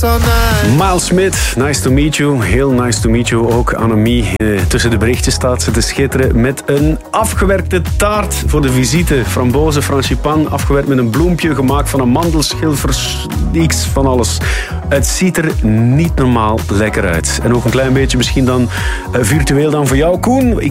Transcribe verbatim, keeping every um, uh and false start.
Miles Smith, nice to meet you. Heel nice to meet you. Ook Annemie eh, tussen de berichtjes staat ze te schitteren met een afgewerkte taart voor de visite. Frambozen, frangipan, afgewerkt met een bloempje, gemaakt van een mandelschilfers, iets van alles. Het ziet er niet normaal lekker uit. En ook een klein beetje misschien dan uh, virtueel dan voor jou, Koen.